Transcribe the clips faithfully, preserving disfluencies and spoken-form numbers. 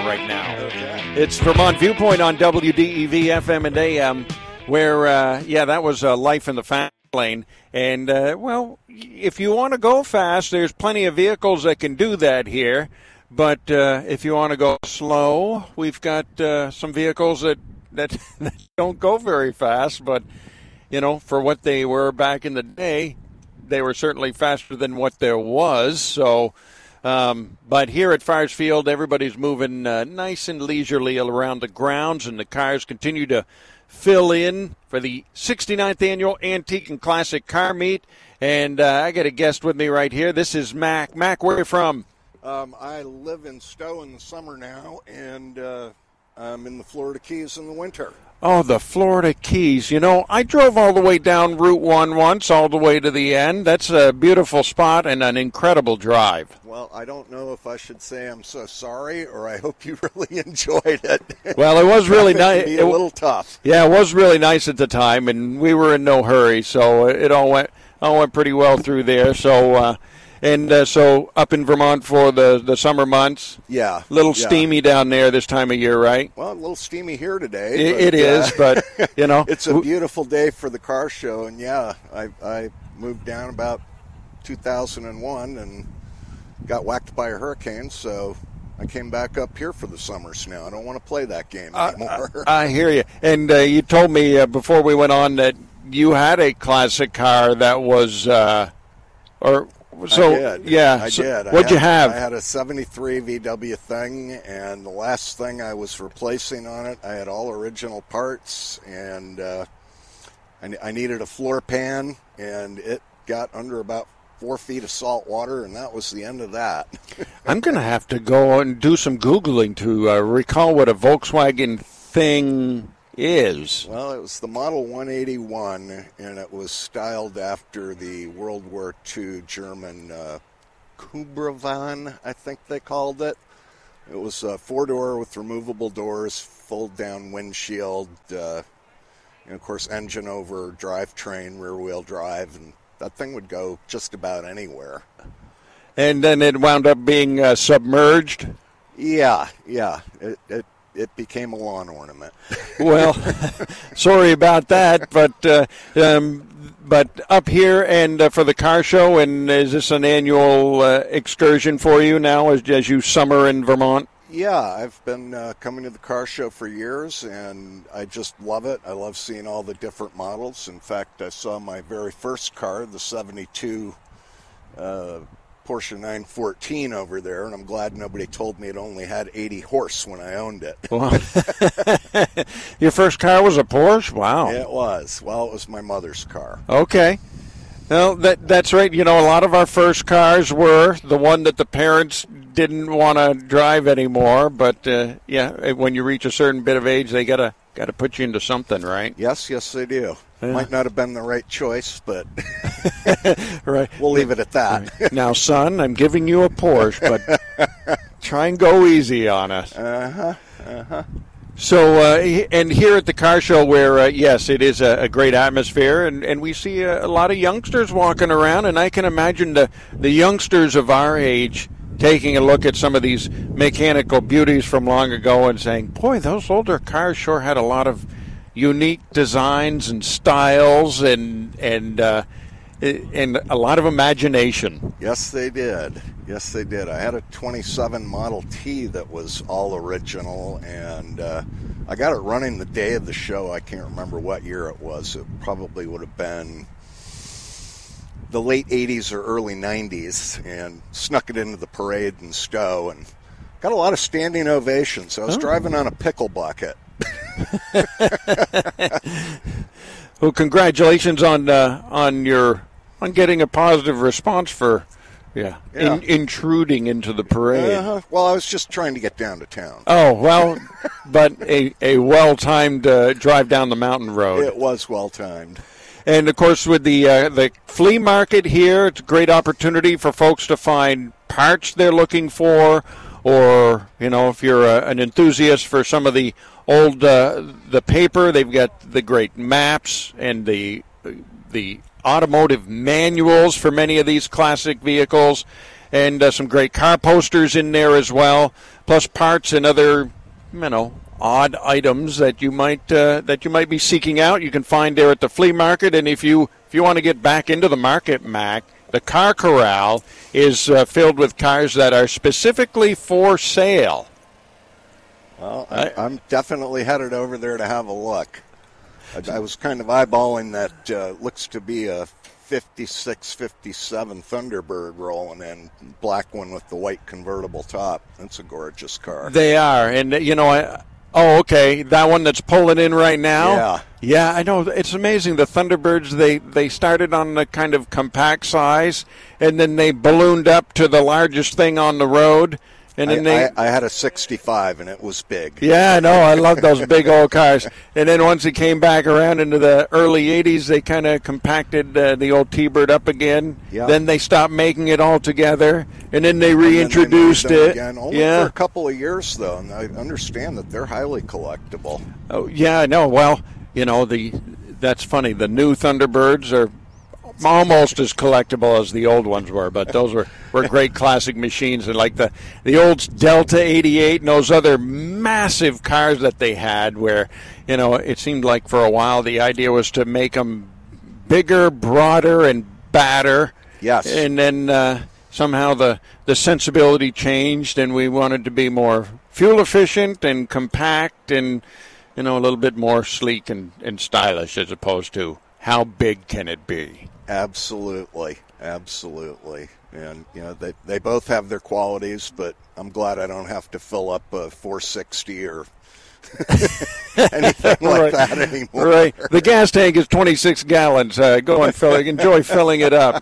right now. Okay. It's Vermont Viewpoint on W D E V F M and A M, where, uh, yeah, that was uh, Life in the Fast Lane. And, uh, well, if you want to go fast, there's plenty of vehicles that can do that here. But uh, if you want to go slow, we've got uh, some vehicles that, that, that don't go very fast. But, you know, for what they were back in the day, they were certainly faster than what there was. So, um, but here at Fires Field, everybody's moving uh, nice and leisurely around the grounds, and the cars continue to fill in for the sixty-ninth Annual Antique and Classic Car Meet. And uh, I got a guest with me right here. This is Mac. Mac, where are you from? Um, I live in Stowe in the summer now, and uh, I'm in the Florida Keys in the winter. Oh, the Florida Keys. You know, I drove all the way down Route one once, all the way to the end. That's a beautiful spot and an incredible drive. Well, I don't know if I should say I'm so sorry or I hope you really enjoyed it. Well, it was really nice. It can be a little tough. Yeah, it was really nice at the time, and we were in no hurry, so it all went all went pretty well through there. So, uh, and uh, so up in Vermont for the, the summer months. Yeah. A little yeah. steamy down there this time of year, right? Well, a little steamy here today. It, but, it is, uh, but, you know. It's a beautiful day for the car show, and, yeah, I, I moved down about two thousand one and got whacked by a hurricane, so I came back up here for the summer snow. I don't want to play that game anymore. Uh, I, I hear you. And uh, you told me uh, before we went on that you had a classic car that was, uh, or so, I did. yeah. I so did. I what'd had, you have? I had a seventy-three V W thing, and the last thing I was replacing on it, I had all original parts, and uh, I, I needed a floor pan, and it got under about four feet of salt water, and that was the end of that. I'm going to have to go and do some Googling to uh, recall what a Volkswagen thing is. Well, it was the Model one eighty-one, and it was styled after the World War Two German uh, Kubravan, I think they called it. It was a four-door with removable doors, fold-down windshield, uh, and, of course, engine-over drivetrain, rear-wheel drive, and that thing would go just about anywhere. And then it wound up being uh, submerged? Yeah, yeah. It, it it became a lawn ornament. Well, sorry about that, but uh, um, but up here and uh, for the car show, and is this an annual uh, excursion for you now as, as you summer in Vermont? Yeah, I've been uh, coming to the car show for years, and I just love it. I love seeing all the different models. In fact, I saw my very first car, the seventy-two uh, Porsche nine fourteen over there, and I'm glad nobody told me it only had eighty horse when I owned it. Well, your first car was a Porsche? Wow. It was. Well, it was my mother's car. Okay. Well, that that's right. You know, a lot of our first cars were the one that the parents didn't want to drive anymore. But uh, yeah, when you reach a certain bit of age, they gotta gotta put you into something, right? Yes, yes, they do. Yeah. Might not have been the right choice, but right. We'll leave it at that. Right. Now, son, I'm giving you a Porsche, but try and go easy on us. Uh huh. Uh huh. So, uh, and here at the car show where, uh, yes, it is a, a great atmosphere, and, and we see a, a lot of youngsters walking around, and I can imagine the, the youngsters of our age taking a look at some of these mechanical beauties from long ago and saying, boy, those older cars sure had a lot of unique designs and styles and and uh, and a lot of imagination. Yes, they did. Yes, they did. I had a twenty-seven Model T that was all original, and uh, I got it running the day of the show. I can't remember what year it was. It probably would have been the late eighties or early nineties, and snuck it into the parade in Stowe, and got a lot of standing ovations. I was oh. driving on a pickle bucket. Well, congratulations on uh, on your on getting a positive response for yeah, yeah. In, intruding into the parade. Uh-huh. Well, I was just trying to get down to town. Oh well, but a a well timed uh, drive down the mountain road. It was well timed. And of course, with the uh, the flea market here, it's a great opportunity for folks to find parts they're looking for, or you know, if you're a, an enthusiast for some of the old uh, the paper, they've got the great maps and the the automotive manuals for many of these classic vehicles. and uh, some great car posters in there as well, plus parts and other, you know, odd items that you might uh, that you might be seeking out. You can find there at the flea market. And if you if you want to get back into the market, Mac, the Car Corral is uh, filled with cars that are specifically for sale. Well, I, I'm definitely headed over there to have a look. I, I was kind of eyeballing that uh, looks to be a fifty-six, fifty-seven Thunderbird rolling in, black one with the white convertible top. That's a gorgeous car. They are, and you know, I, oh, okay, that one that's pulling in right now. Yeah, yeah, I know. It's amazing. The Thunderbirds, they they started on the kind of compact size, and then they ballooned up to the largest thing on the road. And then I, they, I, I had a sixty-five, and it was big. Yeah, I know. I love those big old cars. And then once it came back around into the early eighties, they kind of compacted uh, the old T-Bird up again. Yeah. Then they stopped making it all together, and then they reintroduced and then they moved it. them again. Only yeah. for a couple of years, though, and I understand that they're highly collectible. Oh, yeah, I know. Well, you know, the that's funny. The new Thunderbirds are almost as collectible as the old ones were, but those were, were great classic machines. And like the, the old Delta eighty-eight and those other massive cars that they had where, you know, it seemed like for a while the idea was to make them bigger, broader, and badder. Yes. And then uh, somehow the, the sensibility changed, and we wanted to be more fuel efficient and compact and, you know, a little bit more sleek and, and stylish as opposed to how big can it be. Absolutely, absolutely. And, you know, they, they both have their qualities, but I'm glad I don't have to fill up a four sixty or anything like right. that anymore. Right. The gas tank is twenty-six gallons. Uh, go and fill it. Enjoy filling it up.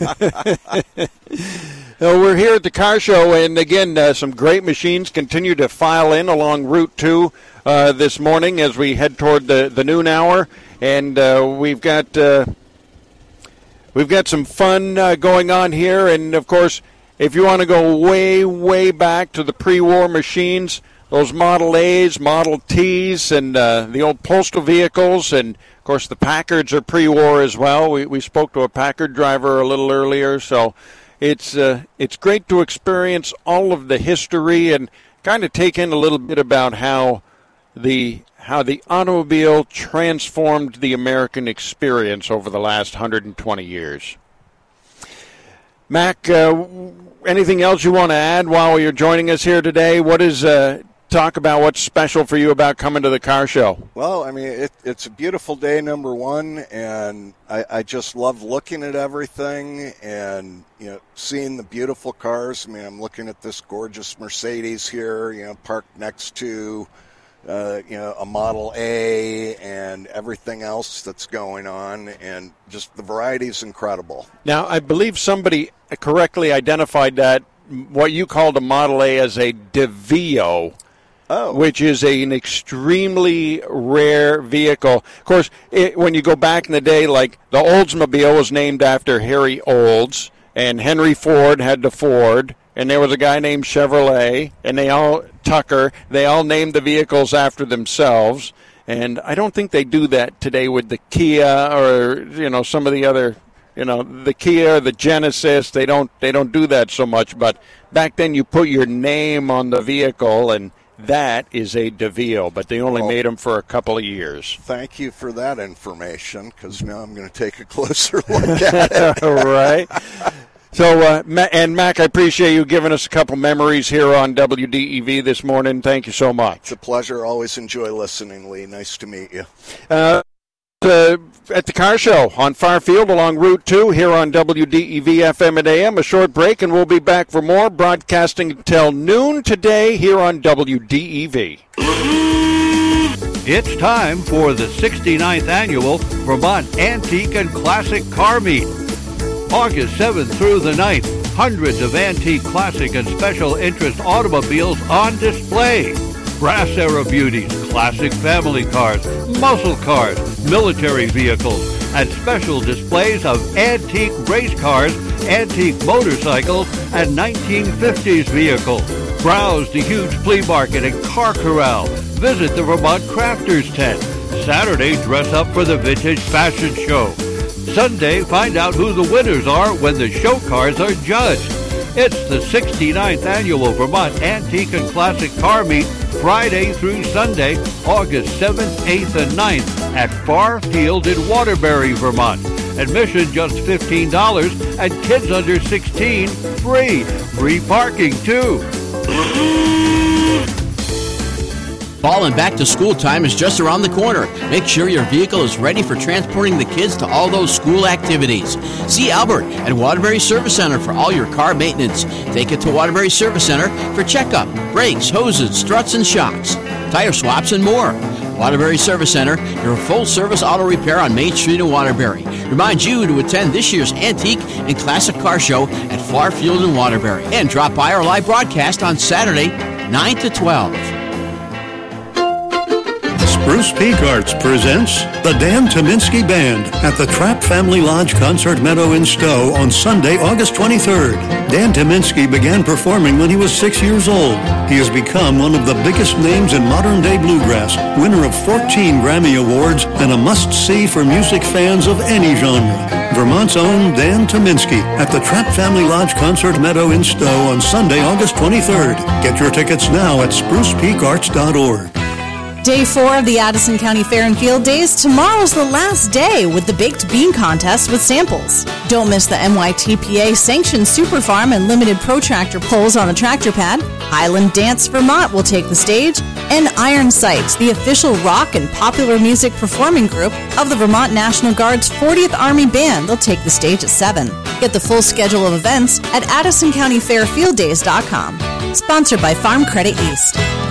So we're here at the car show, and again, uh, some great machines continue to file in along Route two uh, this morning as we head toward the, the noon hour. And uh, we've got... Uh, We've got some fun uh, going on here, and, of course, if you want to go way, way back to the pre-war machines, those Model A's, Model T's, and uh, the old postal vehicles, and, of course, the Packards are pre-war as well. We we spoke to a Packard driver a little earlier, so it's uh, it's great to experience all of the history and kind of take in a little bit about how the how the automobile transformed the American experience over the last one hundred twenty years. Mac, uh, anything else you want to add while you're joining us here today? What is uh, talk about what's special for you about coming to the car show? Well, I mean, it, it's a beautiful day, number one, and I, I just love looking at everything and, you know, seeing the beautiful cars. I mean, I'm looking at this gorgeous Mercedes here, you know, parked next to Uh, you know, a Model A and everything else that's going on, and just the variety is incredible. Now, I believe somebody correctly identified that what you called a Model A as a DeVio, oh. which is a, an extremely rare vehicle. Of course, it, when you go back in the day, like the Oldsmobile was named after Harry Olds, and Henry Ford had the Ford, and there was a guy named Chevrolet, and they all, Tucker, they all named the vehicles after themselves. And I don't think they do that today with the Kia or, you know, some of the other, you know, the Kia, the Genesis. They don't, they don't do that so much. But back then you put your name on the vehicle, and that is a DeVio. But they only well, made them for a couple of years. Thank you for that information, because now I'm going to take a closer look at it. Right. So, uh, and Mac, I appreciate you giving us a couple memories here on W D E V this morning. Thank you so much. It's a pleasure. Always enjoy listening, Lee. Nice to meet you. Uh, uh, at the car show on Farfield along Route two here on W D E V F M and A M. A short break, and we'll be back for more broadcasting until noon today here on W D E V. It's time for the sixty-ninth Annual Vermont Antique and Classic Car Meet. August seventh through the ninth, hundreds of antique, classic, and special interest automobiles on display. Brass era beauties, classic family cars, muscle cars, military vehicles, and special displays of antique race cars, antique motorcycles, and nineteen fifties vehicles. Browse the huge flea market and car corral. Visit the Vermont Crafters Tent. Saturday, dress up for the Vintage Fashion Show. Sunday, find out who the winners are when the show cars are judged. It's the sixty-ninth Annual Vermont Antique and Classic Car Meet, Friday through Sunday, August seventh, eighth, and ninth at Far Field in Waterbury, Vermont. Admission just fifteen dollars and kids under sixteen free. Free parking, too. Fall and back to school time is just around the corner. Make sure your vehicle is ready for transporting the kids to all those school activities. See Albert at Waterbury Service Center for all your car maintenance. Take it to Waterbury Service Center for checkup, brakes, hoses, struts, and shocks, tire swaps, and more. Waterbury Service Center, your full-service auto repair on Main Street in Waterbury. Reminds you to attend this year's Antique and Classic Car Show at Far Field in Waterbury. And drop by our live broadcast on Saturday, nine to twelve. Spruce Peak Arts presents the Dan Tominski Band at the Trapp Family Lodge Concert Meadow in Stowe on Sunday, August twenty-third. Dan Tominski began performing when he was six years old. He has become one of the biggest names in modern-day bluegrass, winner of fourteen Grammy Awards, and a must-see for music fans of any genre. Vermont's own Dan Tominski at the Trapp Family Lodge Concert Meadow in Stowe on Sunday, August twenty-third. Get your tickets now at spruce peak arts dot org. Day four of the Addison County Fair and Field Days. Tomorrow's the last day with the Baked Bean Contest with samples. Don't miss the N Y T P A-sanctioned Super Farm and limited protractor pulls on the tractor pad. Highland Dance Vermont will take the stage. And Iron Sights, the official rock and popular music performing group of the Vermont National Guard's fortieth Army Band, will take the stage at seven. Get the full schedule of events at addison county fair field days dot com. Sponsored by Farm Credit East.